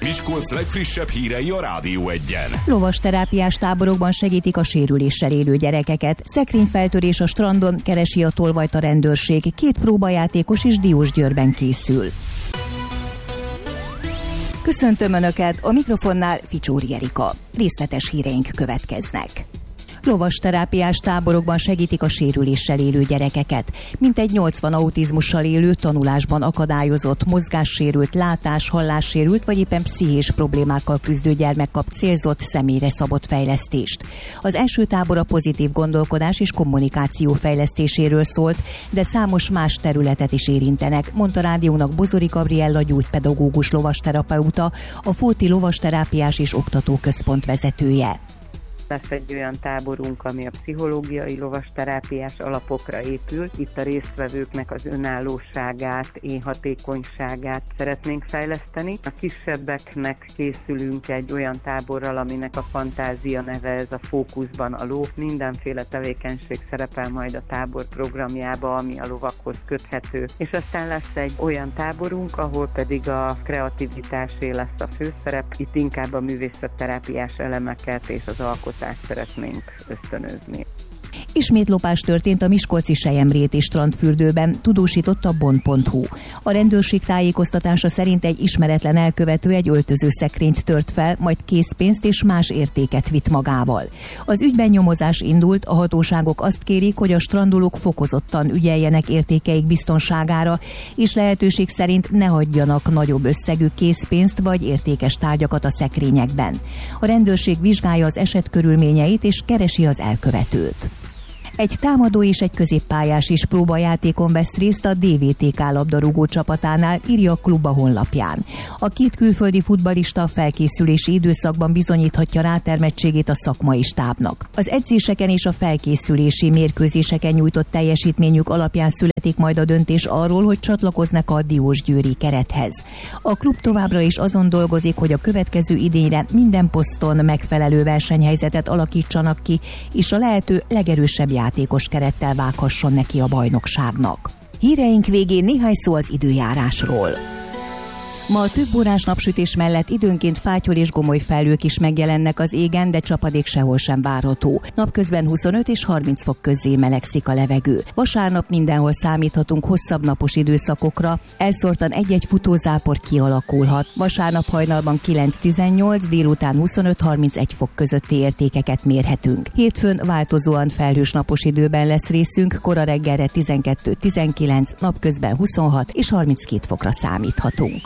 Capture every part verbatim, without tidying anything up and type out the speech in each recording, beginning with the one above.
Miskolc legfrissebb hírei a Rádió Egyen. Lovasterápiás táborokban segítik a sérüléssel élő gyerekeket. Szekrényfeltörés a strandon, keresi a tolvajt a rendőrség. Két próbajátékos is Diósgyőrben készül. Köszöntöm Önöket, a mikrofonnál Ficsóri Erika. Részletes híreink következnek. Lovasterápiás táborokban segítik a sérüléssel élő gyerekeket. Mintegy nyolcvan autizmussal élő, tanulásban akadályozott, mozgássérült, látás, hallássérült vagy éppen pszichés problémákkal küzdő gyermek kap célzott, személyre szabott fejlesztést. Az első tábor a pozitív gondolkodás és kommunikáció fejlesztéséről szólt, de számos más területet is érintenek, mondta rádiónak Bozori Gabriella gyógypedagógus lovasterapeuta, a Fóti Lovasterápiás és Oktatóközpont vezetője. Lesz egy olyan táborunk, ami a pszichológiai lovasterápiás alapokra épül. Itt a résztvevőknek az önállóságát, énhatékonyságát szeretnénk fejleszteni. A kisebbeknek készülünk egy olyan táborral, aminek a fantázia neve, ez a fókuszban a ló. Mindenféle tevékenység szerepel majd a tábor programjába, ami a lovakhoz köthető. És aztán lesz egy olyan táborunk, ahol pedig a kreativitásé lesz a főszerep. Itt inkább a művészetterápiás elemeket és az alkotást szeretnénk ösztönözni. Ismét lopás történt a miskolci Selyemréti strandfürdőben, tudósított a bond pont hu. A rendőrség tájékoztatása szerint egy ismeretlen elkövető egy öltözőszekrényt tört fel, majd készpénzt és más értéket vitt magával. Az ügyben nyomozás indult, a hatóságok azt kérik, hogy a strandolók fokozottan ügyeljenek értékeik biztonságára, és lehetőség szerint ne hagyjanak nagyobb összegű készpénzt vagy értékes tárgyakat a szekrényekben. A rendőrség vizsgálja az eset körülményeit és keresi az elkövetőt. Egy támadó és egy középpályás is próbajátékon vesz részt a dé vé té ká labdarúgó csapatánál, írja a klub a honlapján. A két külföldi futballista a felkészülési időszakban bizonyíthatja rátermettségét a szakmai stábnak. Az edzéseken és a felkészülési mérkőzéseken nyújtott teljesítményük alapján születik majd a döntés arról, hogy csatlakoznak a diósgyőri kerethez. A klub továbbra is azon dolgozik, hogy a következő idényre minden poszton megfelelő versenyhelyzetet alakítsanak ki, és a lehető legerősebb játékos kerettel vághasson neki a bajnokságnak. Híreink végén néhány szó az időjárásról. Ma a több órás napsütés mellett időnként fátyol és gomoly felhők is megjelennek az égen, de csapadék sehol sem várható. Napközben huszonöt és harminc fok közé melegszik a levegő. Vasárnap mindenhol számíthatunk hosszabb napos időszakokra, elszórtan egy-egy futózápor kialakulhat. Vasárnap hajnalban kilenc-tizennyolc, délután huszonöt harmincegy fok közötti értékeket mérhetünk. Hétfőn változóan felhős napos időben lesz részünk, kora reggelre tizenkettő-tizenkilenc, napközben huszonhat és harminckét fokra számíthatunk.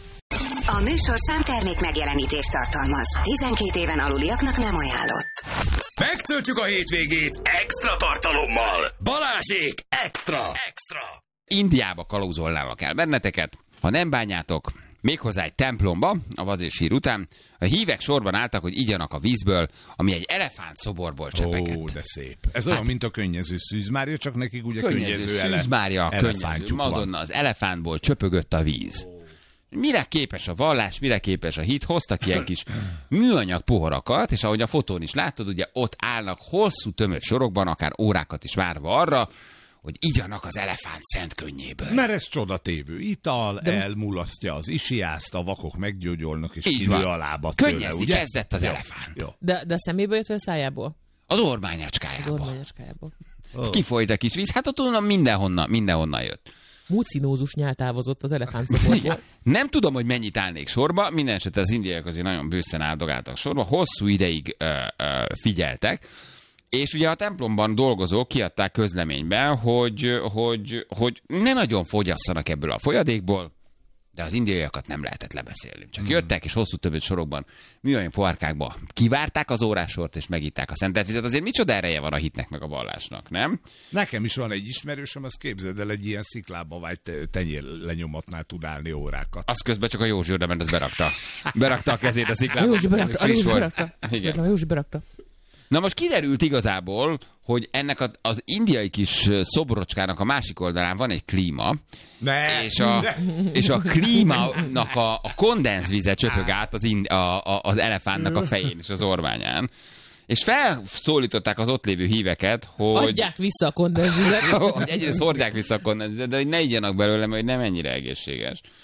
A műsor számtermék megjelenítést tartalmaz. tizenkét éven aluliaknak nem ajánlott. Megtöltjük a hétvégét extra tartalommal. Balázsék extra! Extra! Indiába kalauzolnával kell benneteket, ha nem bánjátok, méghozzá egy templomba, a vazérsír után, a hívek sorban álltak, hogy igyanak a vízből, ami egy elefánt szoborból csepegett. Ó, de szép. Ez olyan, hát, mint a könnyező Szűz Mária, csak nekik ugye könnyező, könnyező Szűz Mária, könnyező Madonna, az elefántból csöpögött a víz. Mire képes a vallás, mire képes a hit, hoztak ilyen kis műanyag poharakat, és ahogy a fotón is látod, ugye ott állnak hosszú tömött sorokban, akár órákat is várva arra, hogy igyanak az elefánt szent könnyéből. Mert ez csodatévő ital, de elmulasztja az isiászt, a vakok meggyógyolnak, és kinő a lábat tőle, könnyezni ugye? Kezdett az jó, elefánt. Jó. De, de a szeméből jött, vagy a szájából? Az ormányacskájából. Az ormányacskájából. Oh. Kifolyt a kis víz, hát ott onnan mindenhonnan, mindenhonnan jött. Mucinózus nyál távozott az elefántszoborból. Nem tudom, hogy mennyit állnék sorba, minden esetre az indiaiak azért nagyon bőszen áldogáltak sorba, hosszú ideig ö, ö, figyeltek, és ugye a templomban dolgozók kiadták közleményben, hogy, hogy, hogy ne nagyon fogyasszanak ebből a folyadékból, de az indiaiakat nem lehetett lebeszélni. Csak mm. jöttek, és hosszú többet sorokban műanyag pohárkákba kivárták az órásort, és megitták a szentelt vizet. Azért micsoda ereje van a hitnek meg a vallásnak, nem? Nekem is van egy ismerősöm, azt képzeld el, egy ilyen sziklába vagy tenyér lenyomatnál tud állni órákat. Az közben csak a Józsi oda ment, az berakta. Berakta a kezét a sziklába. A Józsi berakta. A Józsi berakta. Igen. A Józsi berakta. Na most kiderült igazából, hogy ennek a, az indiai kis szobrocskának a másik oldalán van egy klíma, ne, és, a, és a klímának a, a kondenzvize csöpög át az, ind, a, a, az elefántnak a fején és az orványán. És felszólították az ott lévő híveket, hogy... Adják vissza a kondenzvizet. Hogy egyrészt hordják vissza a kondenzvizet, de hogy ne igyanak belőle, mert nem ennyire egészséges.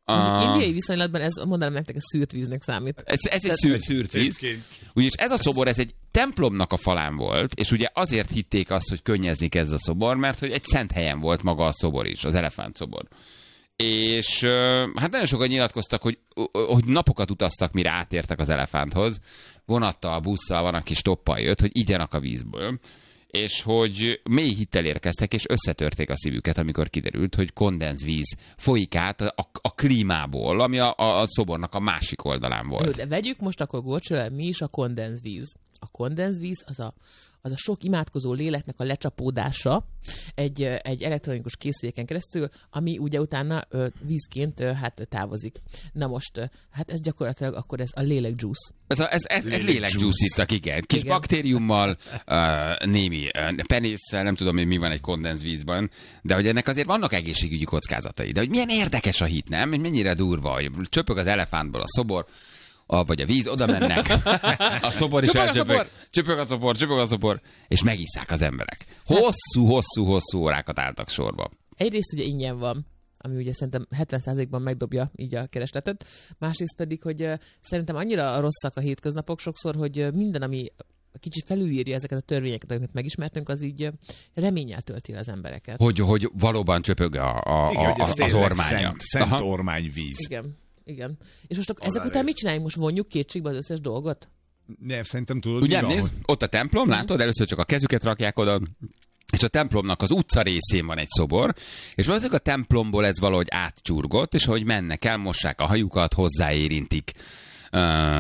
A indiai viszonylatban ez, mondanám nektek, ez szűrt víznek számít. Ez, ez egy szűrt, szűrt víz. Úgyis ez a szobor, ez egy templomnak a falán volt, és ugye azért hitték azt, hogy könnyezni kezd a szobor, mert hogy egy szent helyen volt maga a szobor is, az elefánt szobor. És hát nagyon sokan nyilatkoztak, hogy, hogy napokat utaztak, mire átértek az elefánthoz. Vonattal, busszal, van, aki stoppal jött, hogy igyanak a vízből. És hogy mély hittel érkeztek, és összetörték a szívüket, amikor kiderült, hogy kondenzvíz folyik át a, a klímából, ami a, a, a szobornak a másik oldalán volt. De vegyük most akkor gorcsőre, mi is a kondenzvíz. A kondenzvíz az a, az a sok imádkozó léleknek a lecsapódása egy, egy elektronikus készüléken keresztül, ami ugye utána ö, vízként ö, hát távozik. Na most, ö, hát ez gyakorlatilag akkor ez a lélekjuice. Ez, a, ez, ez, ez lélekjuice ittak, igen. Kis igen. baktériummal, uh, némi uh, penésszel, nem tudom, hogy mi van egy kondenzvízban, de hogy ennek azért vannak egészségügyi kockázatai. De hogy milyen érdekes a hit, nem? Mennyire durva, hogy csöpög az elefántból a szobor, a, vagy a víz, oda mennek, a szobor is elcsöpög, csöpög a szobor, csöpög a szobor, és megisszák az emberek. Hosszú, hosszú, hosszú órákat álltak sorba. Egyrészt ugye ingyen van, ami ugye szerintem hetven százalékban megdobja így a keresletet, másrészt pedig, hogy uh, szerintem annyira rosszak a hétköznapok sokszor, hogy uh, minden, ami kicsit felülírja ezeket a törvényeket, amiket megismertünk, az így uh, reménnyel tölti az embereket. Hogy, hogy valóban csöpög a, a, igen, a, a, az ormánya. Szent, szent ormányvíz. Igen. Igen. És most akkor ezek után mit csináljunk? Most vonjuk kétségbe az összes dolgot? Nem, szerintem tudod, ugye mi van, nézd, ott a templom, látod, először csak a kezüket rakják oda, és a templomnak az utca részén van egy szobor, és valószínűleg a templomból ez valahogy átcsurgott, és ahogy mennek el, mossák a hajukat, hozzáérintik uh,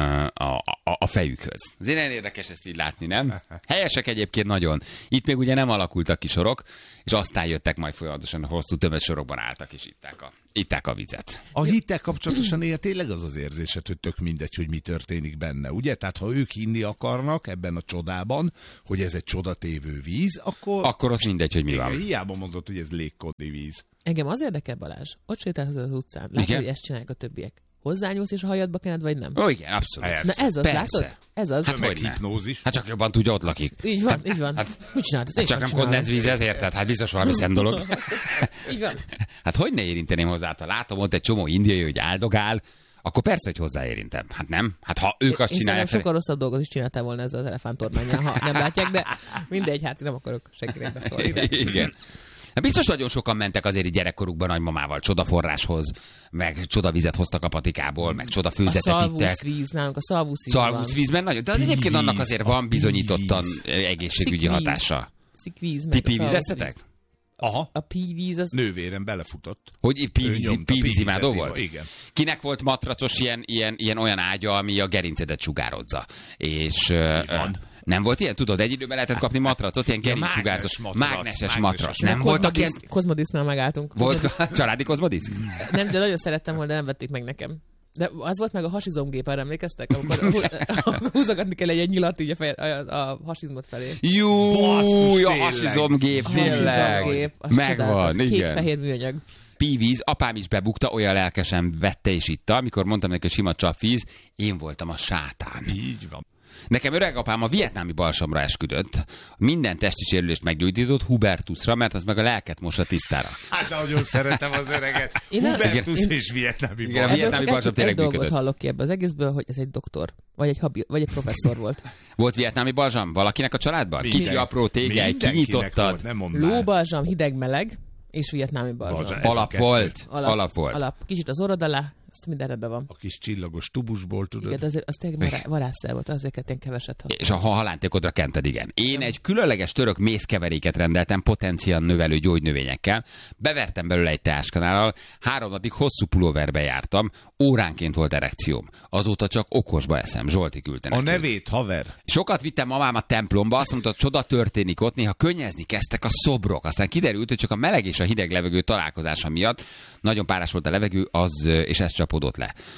a, a, a fejükhöz. Azért nagyon érdekes ezt így látni, nem? Helyesek egyébként nagyon. Itt még ugye nem alakultak ki sorok, és aztán jöttek majd folyamatosan, hosszú tömött sorokban álltak, és itták a, itták a vizet. A hittel kapcsolatosan ilyen tényleg az az érzésed, hogy tök mindegy, hogy mi történik benne, ugye? Tehát ha ők hinni akarnak ebben a csodában, hogy ez egy csodatévő víz, akkor... Akkor az mindegy, hogy mi van. Hiába mondod, hogy ez légkondi víz. Engem az érdekel, Balázs. Ott sétálsz az utcán. Látod, hogy ezt csinálják a többiek. Hozzányúlsz és a hajadba kened, vagy nem? Ó, igen, abszolút. Na ez az, persze. látod? Ez az. Hát meg hipnózis. Hát csak jobban tudja, ott lakik. Így van, így van. Hát, mit csinálod? Hát csak nem kondenzvíz, ezért, tehát hát biztos valami szent dolog. Így van. Hát hogy ne érinteném hozzá, ha látom ott egy csomó indiai, hogy áldogál, akkor persze, hogy hozzáérintem. Hát nem? Hát ha ők azt én csinálják... Én sokkal rosszabb dolgot is csináltál volna ezzel az elefántormányjal, ha nem látják, de mindegy, hát nem akarok senkire beszólni. De... Igen. Hát biztos nagyon sokan mentek azért gyerekkorukban nagymamával csodaforráshoz, meg csodavizet hoztak a patikából, meg csodafőzetet ittek. A szalvuszvíz, nálunk a szalvuszvíz Szalvuszvízben nagyon, de az egyébként annak azért van bizonyítottan egészségügyi hatása. Szikvíz, Ti pívizeztetek? Aha. A pívíz az... Nővérem belefutott. Hogy pívizimádó volt? Igen. Kinek volt matracos ilyen, ilyen, ilyen olyan ágya, ami a gerincedet sugározza? És... Uh, nem volt ilyen? Tudod, egy időben lehetett kapni matracot, ilyen gerincssugárzós, mágneses matrac. Nem voltak ilyen... Kozmodisznál megálltunk. Volt családi kozmodisz? Nem, de nagyon szerettem volna, de nem vették meg nekem. De az volt meg a hasizomgép, arra emlékeztek? Amikor húzogatni kell egy nyilat így a, fej, a, a hasizmot felé. Jú, a hasizomgép, tényleg. Megvan, igen. Kék-fehér műanyag. Pívíz, apám is bebukta, olyan lelkesen vette és itta, amikor mondtam neki, hogy sima csapvíz, én voltam a sátán. Így van. Nekem öregapám a vietnámi balsamra esküdött, minden testi sérülést meggyógyított Hubertusra, mert az meg a lelket mossa tisztára. Hát nagyon szeretem az öreget. Én Hubertus igen, és vietnámi balsam. Ebből vietnámi csak balsam egy, egy dolgot működött. hallok ki ebből az egészből, hogy ez egy doktor, vagy egy, habi, vagy egy professzor volt. Volt vietnámi balzsam valakinek a családban? Minden. Kicsi, apró tégely, kinyitottad. Lóbalzsam, hideg-meleg, és vietnámi balzsam. Alap volt. Alap, alap volt. Alap. Kicsit az orrod alá, azt minden rendben van. A kis csillagos tubusból, tudod. Igen, azért az tényleg varázsszer volt, azért kell keveset használni. És a halántékodra kented, igen. Én egy különleges török mézkeveréket rendeltem potenciál növelő gyógynövényekkel, bevertem belőle egy teáskanállal, három napig hosszú pulóverbe jártam, óránként volt erekcióm. Azóta csak okosba eszem, Zsolti küldte A nevét, haver. Sokat vittem mamám a templomba, azt mondta, csoda történik ott, néha könnyezni kezdtek a szobrok. Aztán kiderült, hogy csak a meleg és a hideg levegő találkozása miatt nagyon párás volt a levegő, az, és ez csapódott le.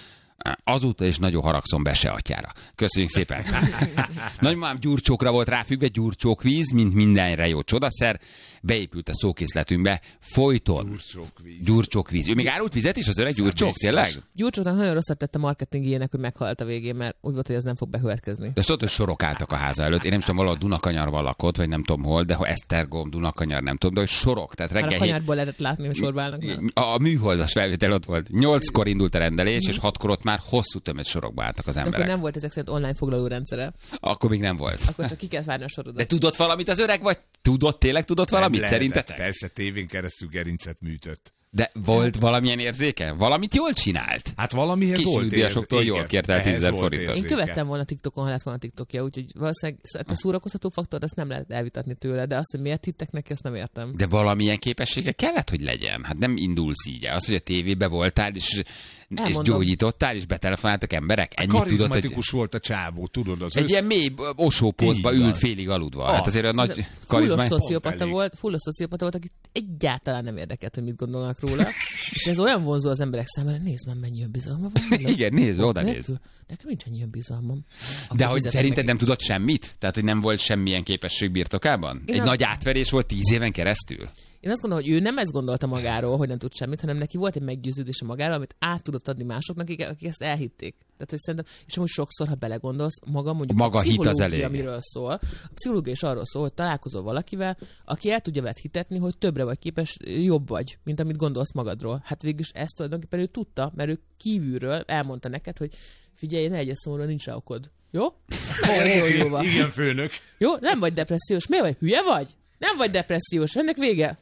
Azóta is nagyon haragszom Bese atyára. Köszönjük szépen. Nagymamám gyurcsókra volt ráfüggve, gyurcsókvíz, mint mindenre jó csodaszer. Beépült a szókészletünkbe folyton. Gyurcsókvíz. Gyurcsókvíz. Ő még árult vizet is az öreg gyurcsók, tényleg? Gyurcsóknak nagyon rosszat tett a marketingjének, hogy meghalt a végén, mert úgy volt, hogy ez nem fog bekövetkezni. De szóval, hogy sorok álltak a háza előtt. Én nem tudom, valahol Dunakanyarban lakott, vagy nem tudom hol, de ha Esztergom, Dunakanyar, nem tudom, de hogy sorok. Tehát reggel Már a kanyarból lehetett látni, hogy sorba állnak. A, a műholdas felvétel ott volt. Nyolckor indult a rendelés, és hatkor ott már hosszú tömött sorokba álltak az emberek. Akkor nem volt ezek szerint online foglaló rendszere. Akkor még nem volt. Akkor csak ki kell várni a sorodat. De tudott valamit az öreg, vagy tudott, tényleg tudott valamit? Nem Szerintetek? Persze, tévén keresztül gerincet műtött. De volt valamilyen érzéke? Valamit jól csinált? Hát valamihez Kis volt nyugdíjasoktól érzéke. jól kért el Ehhez tízezer volt forintot. érzéke. Én követtem volna TikTokon, ha lett volna TikTokja, úgyhogy valószínűleg a szórakoztató faktort azt nem lehet elvitatni tőle, de azt, hogy miért hittek neki, azt nem értem. De valamilyen képessége kellett, hogy legyen. Hát nem indulsz így. Az, hogy a tévébe voltál, és, és gyógyítottál, és betelefonáltak emberek. Ennyit tudott, hogy... Karizmatikus volt a csávó, tudod? Az egy össz... ilyen mély osópózba Így van. ült félig aludva. Ah, hát azért a nagy Fullos karizmány... szociopata elég. volt, fullos szociopata volt, aki egyáltalán nem érdekelt, hogy mit gondolnak róla. És ez olyan vonzó az emberek számára, nézd már, mennyi önbizalma van. Igen, nézd, oda nézd. Nekem nincs ennyi önbizalmam. Akkor De hogy fizetek szerinted neki. nem tudott semmit? Tehát, hogy nem volt semmilyen képesség birtokában? Én Egy azt- nagy átverés volt tíz éven keresztül? Én azt gondolom, hogy ő nem ezt gondolta magáról, hogy nem tud semmit, hanem neki volt egy meggyőződése magáról, amit át tudott adni másoknak, akik, akik ezt elhitték. Tehát, hogy szerintem, és amúgy sokszor, ha belegondolsz, maga mondjuk Maga a hit az pszichológia, elég. amiről szól. A pszichológia is arról szól, hogy találkozol valakivel, aki el tudja veled hitetni, hogy többre vagy képes, jobb vagy, mint amit gondolsz magadról. Hát végülis ezt tulajdonképpen ő tudta, mert ő kívülről elmondta neked, hogy figyelj, ne egyes szóra, nincs rá okod. Jó? Jó, jó, jó, Igen, főnök. jó, nem vagy depressziós. Mi vagy? Hülye vagy? Nem vagy depressziós. Ennek vége.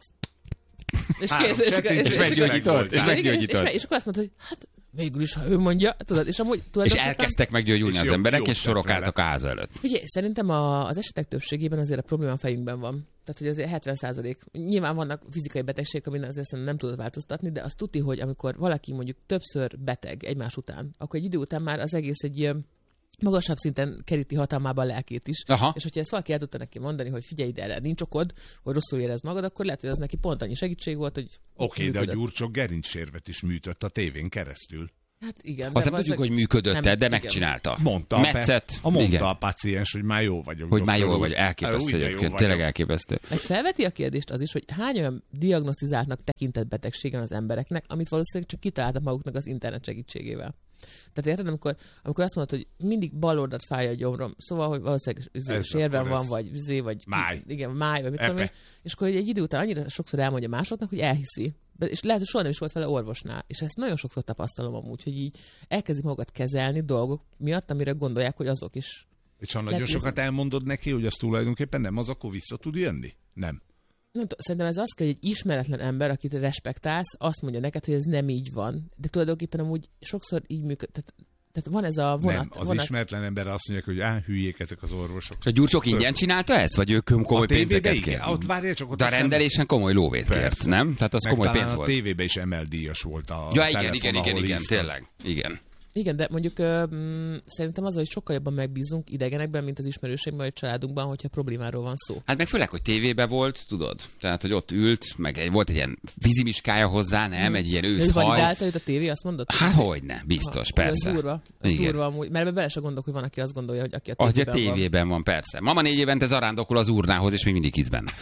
És Három kész, és, csettint, és, és és, meggyógyított, és igen, igen, és, meggyógyított. és, és akkor azt mondta, hogy hát végül is, ha ő mondja, tudod, és amúgy És tulajdonképpen... elkezdtek meggyógyulni És az jobb- emberek, jobb és sorok lett álltak a háza előtt. Ugye, szerintem a, az esetek többségében azért a probléma a fejünkben van. Tehát, hogy azért hetven százalék. Nyilván vannak fizikai betegségek, amin azért szerintem nem tudod változtatni, de azt tudni, hogy amikor valaki mondjuk többször beteg egymás után, akkor egy idő után már az egész egy ilyen magasabb szinten keríti hatalmába a lelkét is. Aha. És hogyha ezt valaki el tudta neki mondani, hogy figyelj ide, erre nincs okod, hogy rosszul érezd magad, akkor lehet, hogy az neki pont annyi segítség volt, hogy Oké, de a működött. gyurcsok gerincsérvet is műtött a tévén keresztül. Hát igen. Azt de nem tudjuk, hogy valószínűleg- működött-e, nem, de igen. megcsinálta. Mondta, Metszett. a, mondta igen. a paciens, hogy már jó vagyok. Hogy már doktor jól úr. vagy, elképesztő Úgy, de jó egyébként, vagyok. tényleg elképesztő. Meg felveti a kérdést az is, hogy hány olyan diagnosztizáltnak tekintett betegségen az embereknek, amit valószínűleg csak kitaláltak maguknak az internet segítségével. Tehát érted, amikor, amikor azt mondod, hogy mindig bal oldalt fáj a gyomrom, szóval, hogy valószínűleg izé, Ez sérven akkor van, ez vagy zé, vagy máj. igen, máj, vagy mit tudom Epe. én, és akkor egy idő után annyira sokszor elmondja másoknak, hogy elhiszi. De- És lehet, hogy soha nem is volt vele orvosnál. És ezt nagyon sokszor tapasztalom amúgy, hogy így elkezdik magukat kezelni dolgok miatt, amire gondolják, hogy azok is. És ha nagyon Lehet, sokat elmondod neki, hogy az tulajdonképpen nem az, akkor vissza tud jönni? Nem. Nem tudom, szerintem ez az kell, hogy egy ismeretlen ember, akit respektálsz, azt mondja neked, hogy ez nem így van. De tulajdonképpen amúgy sokszor így működik. Tehát, tehát van ez a vonat. nem, az vonat. ismeretlen ember azt mondják, hogy á, hülyék ezek az orvosok. És a gyurcsok ingyen csinálta ezt? Vagy ők komoly A tévébe pénzeket igen, kért? ott várja csak ott De a szem- rendelésen komoly lóvét Persze. kért, nem? Tehát az Meg komoly talán pénz a volt. tévében is emeldíjas volt a Ja, igen, telefon, igen, igen, ahol igen, hívtak. tényleg. Igen. Igen, de mondjuk ö, mm, szerintem az, hogy sokkal jobban megbízunk idegenekben, mint az ismerőseimben vagy családunkban, hogyha problémáról van szó. Hát meg főleg, hogy tévébe volt, tudod? Tehát, hogy ott ült, meg egy, volt egy ilyen vízimiskája hozzá, nem? Egy ilyen Ő őszhaj. validálta őt a tévé, azt mondod? Hát hogyne, biztos, Ha, persze. Ez durva, ez Igen. durva amúgy, mert ebbe bele se gondolok, hogy van, aki azt gondolja, hogy aki a Ahogy a tévében van. tévében van, persze. Mama négy évente zarándokol az urnához, és még mindig hisz benne.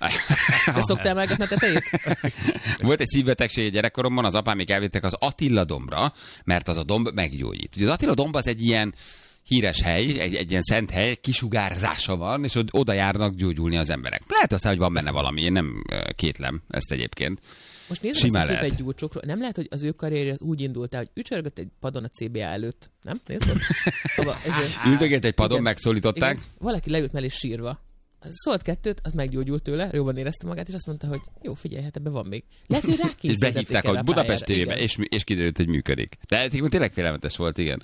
De szoktál emelgetni a tetejét? Volt egy szívbetegség gyerekkoromban, az apám még elvittek az Attila dombra, mert az a domb meggyógyít. Ugye az Attila domb az egy ilyen híres hely, egy, egy ilyen szent hely, kisugárzása van, és od- oda járnak gyógyulni az emberek. Lehet aztán, hogy van benne valami, én nem ö, kétlem ezt egyébként. Most nézd Simán azt a kép lehet. egy gyurcsokról. Nem lehet, hogy az ő karrierje úgy indult el, hogy ücsörgött egy padon a cé bé á előtt. Nem? Nézd? Abba, ezért- Üldögélt egy padon, Igen. megszólították. Igen. Valaki leült mellé sírva. Szólt kettőt, az meggyógyult tőle, jobban érezte magát, és azt mondta, hogy jó, figyelj, hát ebben van még. Lehet, hogy És rákényszerítették behívták, erre hogy a Budapest pályára. tévébe, Igen. és, és kiderült, hogy működik. De egyébként tényleg félelmetes volt, igen.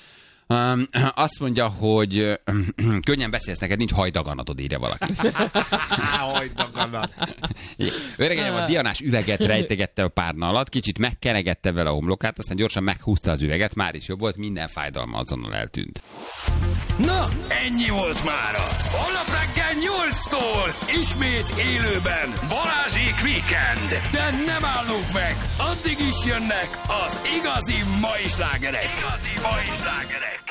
Um, azt mondja, hogy um, könnyen beszélsz neked, nincs hajdaganatod, írja valaki. Hajdaganat. Öregem a dianás üveget rejtegette a párna alatt, kicsit megkenegette vele a homlokát, aztán gyorsan meghúzta az üveget, már is jobb volt, minden fájdalma azonnal eltűnt. Na, ennyi volt mára. Holnap reggel nyolctól ismét élőben Balázsék Weekend. De nem állunk meg. Addig is jönnek az igazi mai slágerek. Igazi mai slágerek.